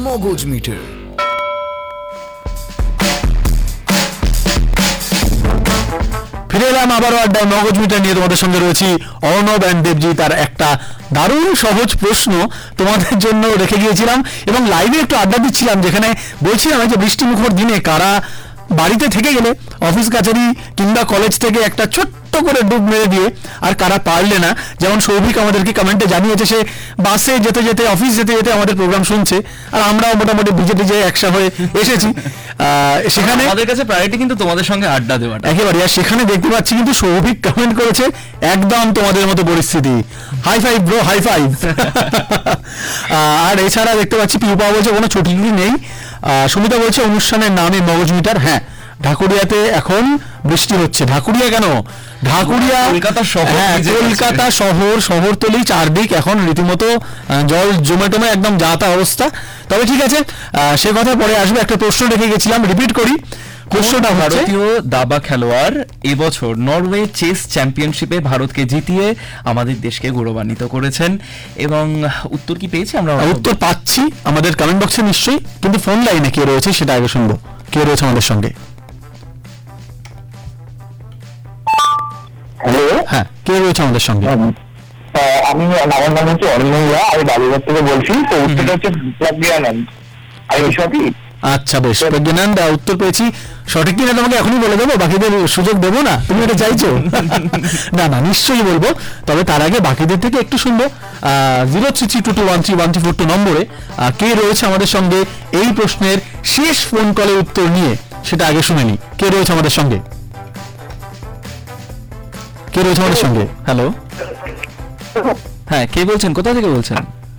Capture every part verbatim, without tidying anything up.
মগজ মিটার। ফিরে এলাম আবারও আড্ডায়। মগজ মিটার নিয়ে তোমাদের সঙ্গে রয়েছি অর্ণব অ্যান্ড দেবজিৎ। আর একটা দারুণ সহজ প্রশ্ন তোমাদের জন্য রেখে গিয়েছিলাম এবং লাইভে একটু আড্ডা দিচ্ছিলাম, যেখানে বলছিলাম যে বৃষ্টিমুখর দিনে কারা বাড়িতে থেকে গেলে অফিস কাছারি কিংবা কলেজ থেকে একটা ছোট্ট করে ডুব মেরে দিয়ে আর কারা পারলে না। যেমন সৌভিক আমাদেরকে কমেন্টে জানিয়েছে সে বাসে যেতে যেতে অফিস যেতে যেতে আমাদের প্রোগ্রাম শুনছে, আর আমরাও মোটামুটি ভিজে ভিজে একসা হয়ে এসেছি। সেখানে আমাদের কাছে প্রায়োরিটি কিন্তু তোমাদের সঙ্গে আড্ডা দেওয়াটা একেবারে। আর সেখানে দেখতে পাচ্ছি কিন্তু সৌভিক কমেন্ট করেছে একদম তোমাদের মতো পরিস্থিতি, high five bro, high five. আর এছাড়া দেখতে পাচ্ছি পিউপা বলছে কোনো ছুটি নেই। সুমিতা বলছে অনুষ্ঠানের নামে মগজ মিটার। হ্যাঁ, ঢাকুরিয়াতে এখন বৃষ্টি হচ্ছে। ঢাকুরিয়া কেন, ঢাকুরিয়া কলকাতা শহর, হ্যাঁ কলকাতা শহর, শহরতলি চারদিক এখন রীতিমতো জল জমে টমে একদম যাতা অবস্থা। তবে ঠিক আছে, সে কথা পরে আসবে। একটা প্রশ্ন রেখে গেছিলাম, রিপিট করি প্রশ্নটা। ভারতীয় দাবা খেলোয়াড় এবছর নরওয়ে চেস চ্যাম্পিয়নশিপে ভারতকে জিতিয়ে আমাদের দেশকে গৌরবান্বিত করেছেন, এবং উত্তর কি পেয়েছি আমরা? উত্তর পাচ্ছি আমাদের কমেন্ট বক্সে নিশ্চয়ই, কিন্তু ফোন লাইনে কে রয়েছে সেটা আগে শুনবো। কে রয়েছে আমাদের সঙ্গে? হ্যালো, হ্যাঁ কে রয়েছে আমাদের সঙ্গে? আমি আমার নাম হচ্ছে অরণ্যা, আমি বালুরঘাট থেকে বলছি। তো উত্তরটা হচ্ছে প্রজ্ঞানন্দ। আমি সঠিক? আচ্ছা বেশ, প্রজ্ঞানন্দ উত্তর পেয়েছি। সঠিক কিনা তোমাকে এখনই বলে দেবো, বাকিদের সুযোগ দেবো না? তুমি এটা চাইছো? না না, নিশ্চয়ই বলবো। তবে তার আগে বাকিদের থেকে একটু শুনবো। Zero three three two two one three one three four two নম্বরে কে রয়েছে আমাদের সঙ্গে এই প্রশ্নের শেষ ফোন কলের উত্তর নিয়ে, সেটা আগে শুনে নি। কে রয়েছে আমাদের সঙ্গে? কে রয়েছে আমাদের সঙ্গে? হ্যালো, হ্যাঁ কে বলছেন, কোথা থেকে বলছেন?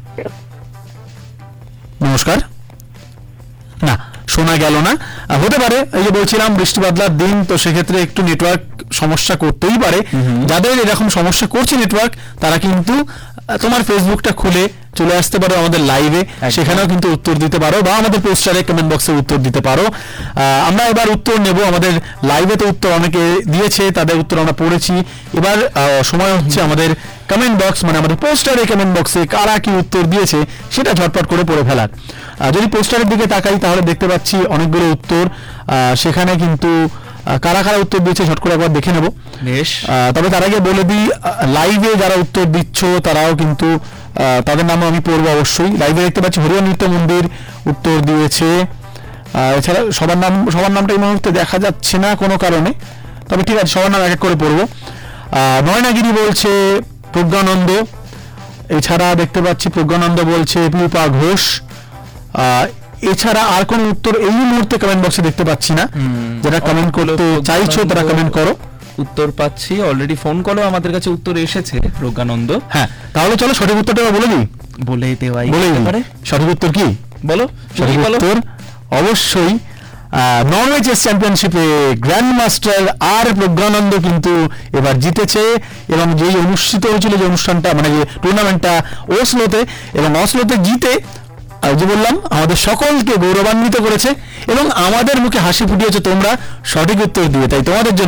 নমস্কার। না, শোনা গেল না। হতে পারে, এই যে বলছিলাম বৃষ্টি বাদলার দিন, তো সেক্ষেত্রে একটু নেটওয়ার্ক সমস্যা করতেই পারে। যাদের এরকম সমস্যা করছে নেটওয়ার্ক, তারা কিন্তু তোমার ফেসবুকটা খুলে চলে আসতে পারো আমাদের লাইভে, সেখানেও কিন্তু উত্তর দিতে পারো, বা আমাদের পোস্টারে কমেন্ট বক্সে উত্তর দিতে পারো। আমরা এবার উত্তর নেব। আমাদের লাইভে তো উত্তর অনেকে দিয়েছে, তাদের উত্তর আমরা পড়েছি। এবার সময় হচ্ছে আমাদের কমেন্ট বক্স, মানে আমাদের পোস্টারে কমেন্ট বক্সে কারা কি উত্তর দিয়েছে সেটা ঝটপট করে পড়ে ফেলার। যদি পোস্টারের দিকে তাকাই তাহলে দেখতে পাচ্ছি অনেকগুলো উত্তর। সেখানে কিন্তু কারা কারা উত্তর দিয়েছে ঝট করে একবার দেখে নেব। বেশ, তবে তার আগে বলে দিই, লাইভে যারা উত্তর দিচ্ছ তারাও কিন্তু তাদের নামও আমি পড়বো অবশ্যই। লাইভে দেখতে পাচ্ছি হরিয়া নৃত্য মন্দির উত্তর দিয়েছে। এছাড়া সবার নাম সবার নামটা এই মুহূর্তে দেখা যাচ্ছে না কোনো কারণে, তবে ঠিক আছে সবার নাম এক এক করে পড়বো। নয়নাগিরি বলছে প্রজ্ঞানন্দ। এছাড়া দেখতে পাচ্ছি প্রজ্ঞানন্দ বলছে পিউপা ঘোষ। এছাড়া আর কোন উত্তর এই মুহূর্তে কমেন্ট বক্সে দেখতে পাচ্ছি না। যারা কমেন্ট করতে চাইছো তারা কমেন্ট করো। উত্তর পাচ্ছি, অলরেডি ফোন কলও আমাদের কাছে উত্তর এসেছে প্রজ্ঞানন্দ। হ্যাঁ, তাহলে চলো সঠিক উত্তরটা বলে দিই। বলে দেওয়াই বলে পারে। সঠিক উত্তর কি বলো? সঠিক উত্তর অবশ্যই নরওয়ে চেস চ্যাম্পিয়নশিপে গ্র্যান্ড মাস্টার আর প্রজ্ঞানন্দ কিন্তু এবার জিতেছে, এবং যেই অনুষ্ঠিত হয়েছিল যে অনুষ্ঠানটা, মানে যে টুর্নামেন্টটা ওসলোতে, এবং ওসলোতে জিতে যে বললাম আমাদের সকলকে গৌরবান্বিত করেছে, এবং আমাদের মুখে হাসি ফুটিয়েছে তোমরা সঠিক উত্তর দিয়ে। তাই তোমাদের জন্য